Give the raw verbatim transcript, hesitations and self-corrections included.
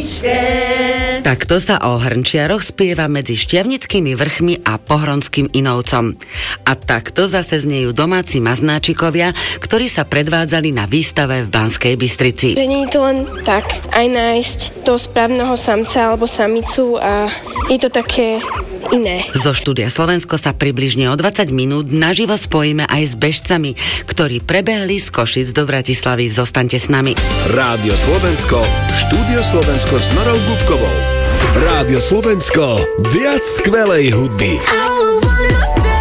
Hrničke. Takto sa o hrnčiaroch spieva medzi Štiavnickými vrchmi a Pohronským Inovcom. A takto zase znejú domáci maznáčikovia, ktorí sa predvádzali na výstave v Banskej Bystrici. Že nie je to len tak, aj nájsť toho správneho samca alebo samicu a je to také iné. Zo štúdia Slovensko sa približne o dvadsať minút naživo spojíme aj s bežcami, ktorí prebehli z Košic do Bratislavy. Zostaňte s nami. Rádio Slovensko, štúdio Slovensko s Norou Bubkovou. Rádio Slovensko, viac skvelej hudby.